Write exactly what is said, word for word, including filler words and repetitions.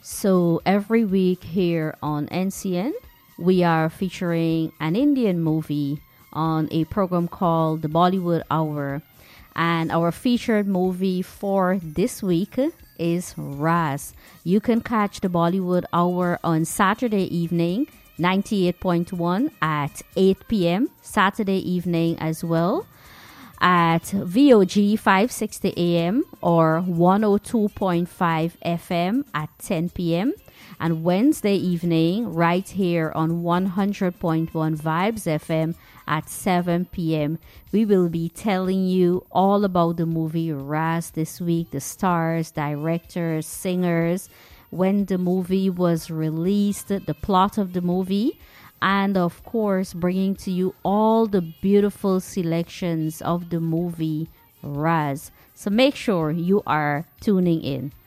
So every week here on N C N, we are featuring an Indian movie on a program called the Bollywood Hour. And our featured movie for this week is Raz. You can catch the Bollywood Hour on Saturday evening, ninety-eight point one at eight p.m. Saturday evening as well, at V O G five sixty A M or one oh two point five F M at ten p.m. and Wednesday evening right here on one hundred point one Vibes F M at seven p.m. We will be telling you all about the movie Raz this week, the stars, directors, singers, when the movie was released, the plot of the movie, and of course bringing to you all the beautiful selections of the movie Raz. So make sure you are tuning in.